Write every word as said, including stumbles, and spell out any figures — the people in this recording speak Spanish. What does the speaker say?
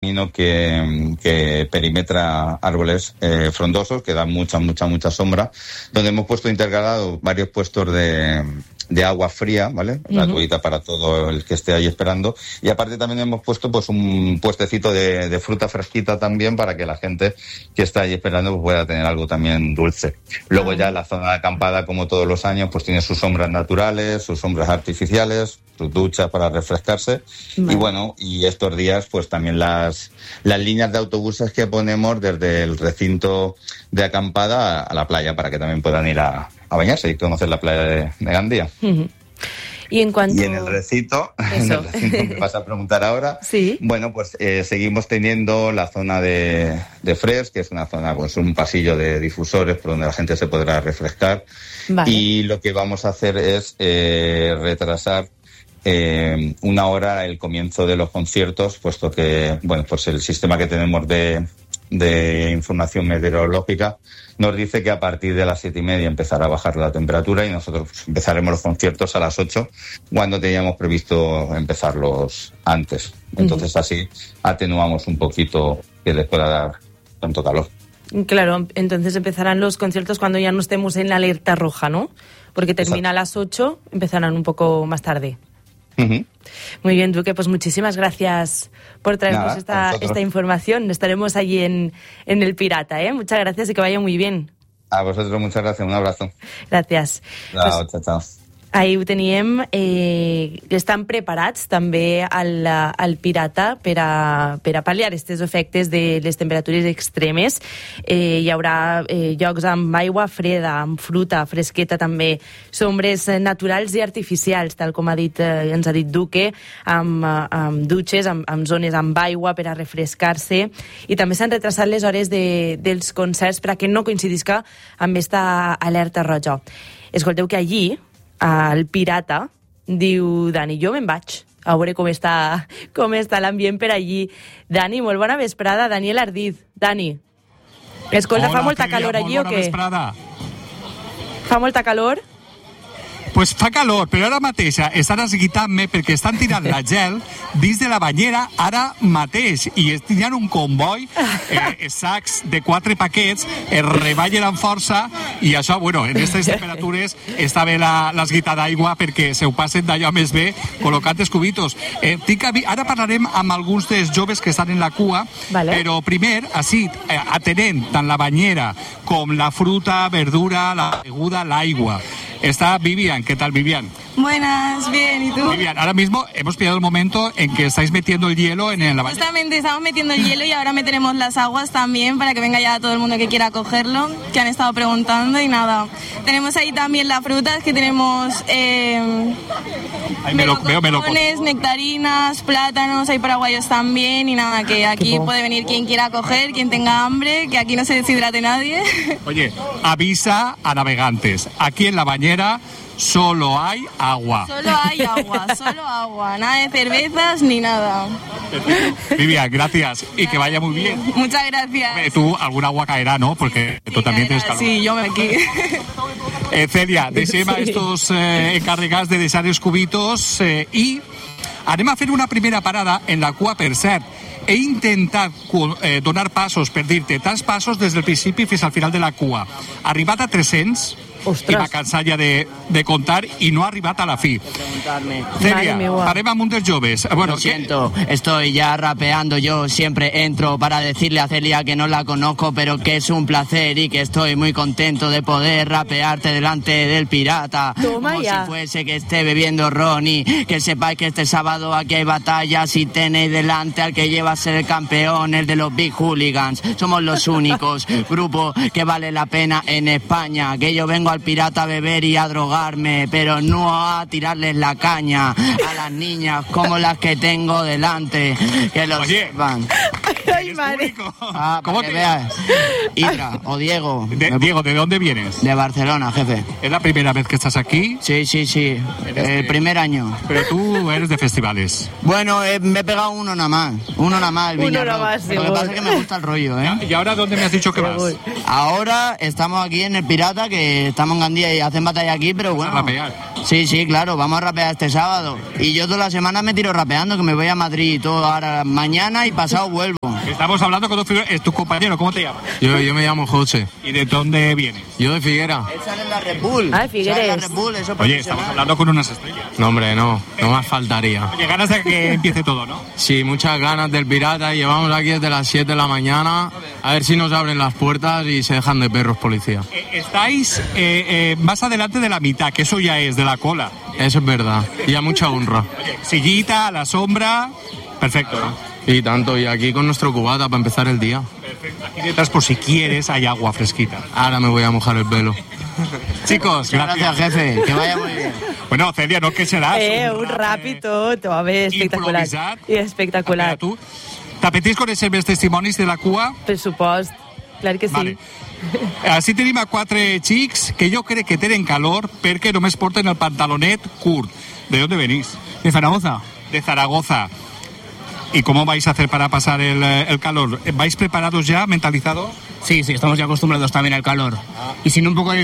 camino que, que perimetra árboles eh, frondosos, que dan mucha, mucha, mucha sombra, donde hemos puesto intercalados varios puestos de... de agua fría, ¿vale? Gratuita uh-huh. para todo el que esté ahí esperando. Y aparte también hemos puesto pues un puestecito de, de fruta fresquita también para que la gente que está ahí esperando pues, pueda tener algo también dulce. Luego uh-huh. ya la zona de acampada, como todos los años, pues tiene sus sombras naturales, sus sombras artificiales, sus duchas para refrescarse. Uh-huh. Y bueno, y estos días pues también las, las líneas de autobuses que ponemos desde el recinto de acampada a, a la playa para que también puedan ir a a bañarse y conocer la playa de, de Gandía. Uh-huh. Y en cuanto... Y en el recinto, en el recinto que vas a preguntar ahora, ¿sí? Bueno, pues eh, seguimos teniendo la zona de, de Fresh, que es una zona, pues un pasillo de difusores por donde la gente se podrá refrescar. Vale. Y lo que vamos a hacer es eh, retrasar eh, una hora el comienzo de los conciertos, puesto que, bueno, pues el sistema que tenemos de, de información meteorológica nos dice que a partir de las siete y media empezará a bajar la temperatura y nosotros pues, empezaremos los conciertos a las ocho, cuando teníamos previsto empezarlos antes. Entonces uh-huh. así atenuamos un poquito que les pueda dar tanto calor. Claro, entonces empezarán los conciertos cuando ya no estemos en la alerta roja, ¿no? Porque termina Exacto. a las ocho, empezarán un poco más tarde. Uh-huh. Muy bien, Duque, pues muchísimas gracias por traernos Nada, esta, esta información. Estaremos allí en, en el Pirata, ¿eh? Muchas gracias y que vaya muy bien. A vosotros muchas gracias, un abrazo. Gràcies. Chao, pues, chao, chao. Ahir ho teníem, eh, estan preparats també al, al Pirata per a, per a pal·liar aquests efectes de les temperatures extremes. Eh, hi haurà eh, llocs amb aigua freda, amb fruta fresqueta també, sombres naturals i artificials, tal com ha dit, eh, ens ha dit Duque, amb, amb dutxes, amb, amb zones amb aigua per a refrescar-se, i també s'han retrasat les hores de, dels concerts per a que no coincidisca amb esta alerta roja. Escolteu que allí, al Pirata, diu Dani, jo me'n vaig a veure com està, com està l'ambient per allí. Dani, molt bona vesprada. Daniel Ardiz. Dani, escolta, Hola, fa molta Celia, calor allí o què? Vesprada. Fa molta calor? Pues fa calor, però ara mateix estan esguitant-me perquè estan tirant la gel dins de la banyera ara mateix i hi ha un comboi, eh, sacs de quatre paquets, es reballen amb força i això, bueno, en aquestes temperatures està bé l'esguita d'aigua perquè se ho passen d'allò més bé col·locant els cubitos. Eh, ara parlarem amb alguns dels joves que estan en la cua, vale. Però primer, així, eh, atenent tant la banyera com la fruta, verdura, la beguda, l'aigua. Está Vivian. ¿Qué tal, Vivian? Buenas, bien, ¿y tú? Vivian, ahora mismo hemos pillado el momento en que estáis metiendo el hielo en la bañera. Justamente estamos metiendo el hielo y ahora meteremos las aguas también para que venga ya todo el mundo que quiera cogerlo, que han estado preguntando y nada. Tenemos ahí también las frutas, que tenemos eh, Ay, me lo, veo, me lo nectarinas, plátanos, hay paraguayos también y nada, que aquí puede venir quien quiera coger, quien tenga hambre, que aquí no se deshidrate nadie. Oye, avisa a navegantes, aquí en la bañera solo hay agua. Solo hay agua, solo agua, nada de cervezas ni nada. Vivian, gracias y que vaya muy bien. Muchas gracias. Eh, tú, algún agua caerá, ¿no? Porque sí, tú también caerá, tienes calor. Sí, yo me aquí. Eh, Celia, deixem sí. a estos eh, encarregats de deixar els cubitos eh, i anem a fer una primera parada en la cua, per cert. He intentat eh, donar passos, per dir-te, tants passos des del principi fins al final de la cua. Arribat a tres-cents, Ostras. I m'ha cansat ja de, de contar y no ha arribat a la fi. Celia, parem amb un dels joves. Bueno, Lo siento, ¿qué? Estoy ya rapeando, yo siempre entro para decirle a Celia que no la conozco, pero que es un placer y que estoy muy contento de poder rapearte delante del Pirata. Toma como ya. si fuese que esté bebiendo Ronnie. Que sepáis que este sábado aquí hay batallas y tenéis delante al que lleva a ser el campeón, el de los Big Hooligans. Somos los únicos grupos que vale la pena en España. Que yo vengo al Pirata a beber y a drogarme, pero no a tirarles la caña a las niñas como las que tengo delante, que lo Oye. sepan. Ay, madre. Ah, ¿Cómo para que te- veas. Itra o Diego. De- Me- Diego, ¿de dónde vienes? De Barcelona, jefe. ¿Es la primera vez que estás aquí? Sí, sí, sí. El primer año. Pero tú eres de festivales. Bueno, eh, me he pegado uno nada más. Uno nada más, el Uno Viña nada Rock. más, Lo que seguro. pasa es que me gusta el rollo, ¿eh? ¿Y ahora dónde me has dicho que vas? Ahora estamos aquí en el Pirata, que estamos en Gandía y hacen batalla aquí, pero A bueno. rapear. Sí, sí, claro, vamos a rapear este sábado. Y yo toda la semana me tiro rapeando, que me voy a Madrid y todo ahora mañana y pasado vuelvo. Estamos hablando con dos figuras. ¿Es tu compañero? ¿Cómo te llamas? Yo, yo me llamo José. ¿Y de dónde vienes? Yo de Figuera. Él sale en la Red Bull. Ah, Figueres. Sale en la Red Bull, eso Oye, estamos hablando con unas estrellas. No, hombre, no, no más faltaría. Oye, ganas de que empiece todo, ¿no? Sí, muchas ganas del pirata. Llevamos aquí desde las siete de la mañana. A ver si nos abren las puertas y se dejan de perros policía. Eh, estáis eh, eh, más adelante de la mitad, que eso ya es de la cola. Eso es verdad. Y a mucha honra. Oye, sillita, a la sombra. Perfecto, ¿no? Y tanto, y aquí con nuestro cubata para empezar el día. Perfecto. Aquí detrás, por si quieres, hay agua fresquita. Ahora me voy a mojar el pelo. Chicos, Gracias, gracias. jefe, que vaya muy bien. Bueno, Celia, ¿no? ¿Qué será? Eh, un rap i tot, home, espectacular. Improvisat. I espectacular. Espera, tu. T'apeteix conèixer més testimonis de la cua? Per supost, clar que sí. Vale. Així tenim a quatre xics que jo crec que tenen calor perquè només porten el pantalonet curt. ¿De dónde venís? De Zaragoza. De Zaragoza. ¿Y cómo vais a hacer para pasar el, el calor? ¿Vais preparados ya, mentalizados? Sí, sí, estamos ya acostumbrados también al calor. Y sin un poco de